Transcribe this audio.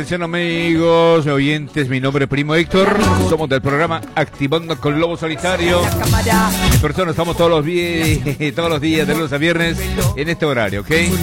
Atención amigos, oyentes, mi nombre es Primo Héctor, somos del programa Activando con Lobo Solitario. En persona estamos todos los días, de lunes a viernes, en este horario, ¿ok?